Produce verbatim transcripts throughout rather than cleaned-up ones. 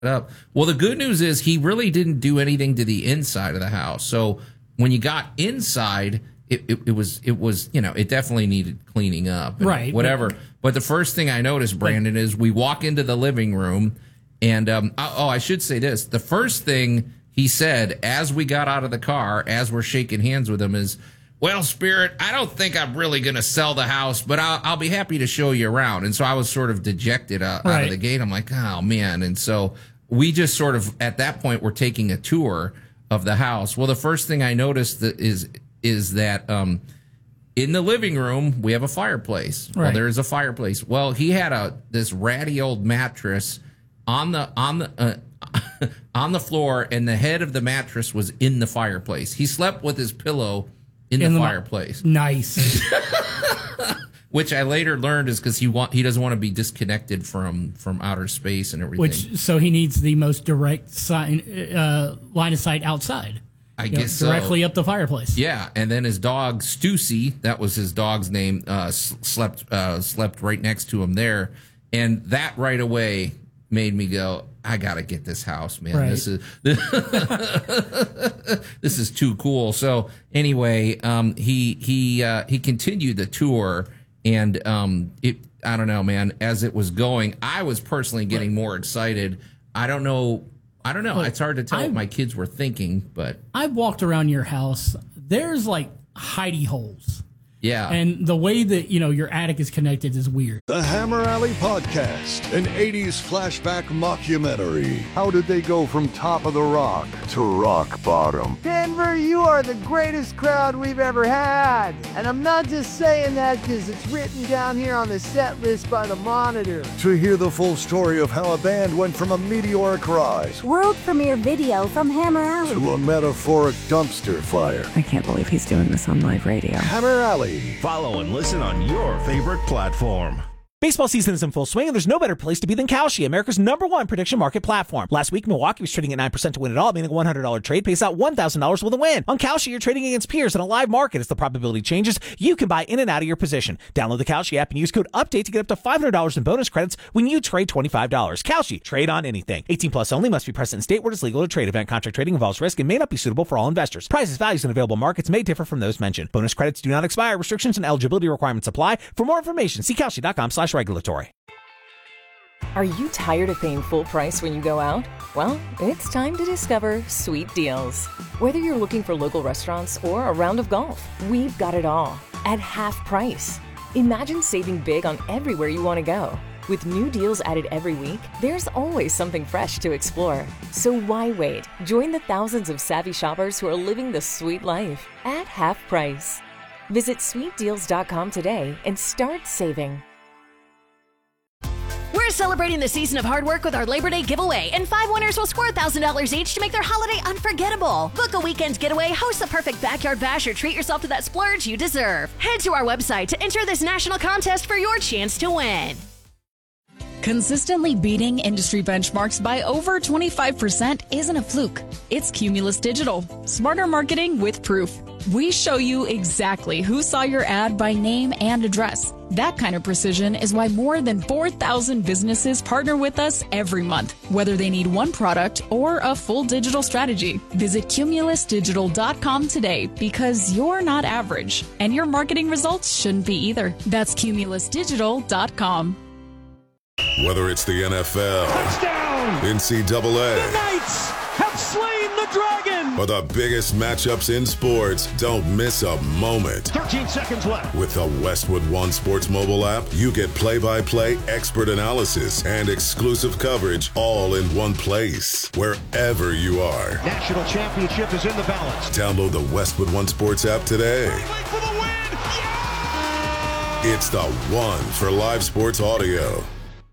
up. Well, the good news is he really didn't do anything to the inside of the house. So when you got inside, it, it, it was, it was, you know, it definitely needed cleaning up. And right. Whatever. But, but the first thing I noticed, Brandon, is we walk into the living room and, um, oh, I should say this. The first thing he said as we got out of the car, as we're shaking hands with him, is, well, Spirit, I don't think I'm really going to sell the house, but I'll, I'll be happy to show you around. And so I was sort of dejected uh, right. out of the gate. I'm like, oh, man. And so we just sort of, at that point, we're taking a tour of the house. Well, the first thing I noticed that is is that um, in the living room, we have a fireplace. Right. Well, there's a fireplace. Well, he had a this ratty old mattress on the on the uh, on the floor, and the head of the mattress was in the fireplace. He slept with his pillow in, in the, the fireplace. Nice. Which I later learned is because he want he doesn't want to be disconnected from from outer space and everything. Which so he needs the most direct sign, uh, line of sight outside. I you guess know, directly so. up the fireplace. Yeah, and then his dog Stussy, that was his dog's name, uh, slept uh, slept right next to him there, and that right away made me go, I gotta get this house, man. Right. This is this is too cool. So anyway, um, he he uh, he continued the tour, and um, it I don't know, man. As it was going, I was personally getting right. more excited. I don't know. I don't know. Look, it's hard to tell I, what my kids were thinking, but I walked around your house. There's like hidey holes. yeah. And the way that, you know, your attic is connected is weird. The Hammer Alley Podcast, an eighties flashback mockumentary. How did they go from top of the rock to rock bottom? Denver, you are the greatest crowd we've ever had. And I'm not just saying that because it's written down here on the set list by the Monitor. To hear the full story of how a band went from a meteoric rise World premiere video from Hammer Alley to a metaphoric dumpster fire. I can't believe he's doing this on live radio. Hammer Alley. Follow and listen on your favorite platform. Baseball season is in full swing, and there's no better place to be than Kalshi, America's number one prediction market platform. Last week, Milwaukee was trading at nine percent to win it all, meaning a one hundred dollars trade pays out one thousand dollars with a win. On Kalshi, you're trading against peers in a live market. As the probability changes, you can buy in and out of your position. Download the Kalshi app and use code UPDATE to get up to five hundred dollars in bonus credits when you trade twenty-five dollars. Kalshi, trade on anything. eighteen plus only, must be present in state where it's legal to trade. Event contract trading involves risk and may not be suitable for all investors. Prices, values, and available markets may differ from those mentioned. Bonus credits do not expire. Restrictions and eligibility requirements apply. For more information, see Kalshi.com slash regulatory. Are you tired of paying full price when you go out? Well, it's time to discover Sweet Deals. Whether you're looking for local restaurants or a round of golf, we've got it all at half price. Imagine saving big on everywhere you want to go. With new deals added every week, there's always something fresh to explore. So why wait? Join the thousands of savvy shoppers who are living the sweet life at half price. Visit sweet deals dot com today and start saving. We're celebrating the season of hard work with our Labor Day giveaway, and five winners will score one thousand dollars each to make their holiday unforgettable. Book a weekend getaway, host the perfect backyard bash, or treat yourself to that splurge you deserve. Head to our website to enter this national contest for your chance to win. Consistently beating industry benchmarks by over twenty-five percent isn't a fluke. It's Cumulus Digital. Smarter marketing with proof. We show you exactly who saw your ad by name and address. That kind of precision is why more than four thousand businesses partner with us every month, whether they need one product or a full digital strategy. Visit cumulus digital dot com today, because you're not average, and your marketing results shouldn't be either. That's cumulus digital dot com. Whether it's the N F L, touchdown, N C double A, the Knights have slain the dragon, or the biggest matchups in sports, don't miss a moment. thirteen seconds left. With the Westwood One Sports mobile app, you get play-by-play, expert analysis, and exclusive coverage all in one place, wherever you are. National championship is in the balance. Download the Westwood One Sports app today. For the win. Yeah! It's the one for live sports audio.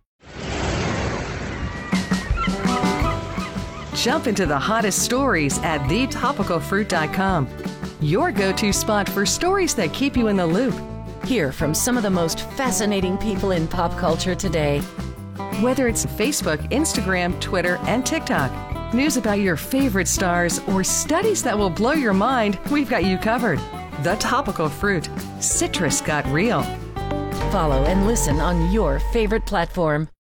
Jump into the hottest stories at the topical fruit dot com. Your go-to spot for stories that keep you in the loop. Hear from some of the most fascinating people in pop culture today. Whether it's Facebook, Instagram, Twitter, and TikTok, news about your favorite stars, or studies that will blow your mind, we've got you covered. The Topical Fruit. Citrus got real. Follow and listen on your favorite platform.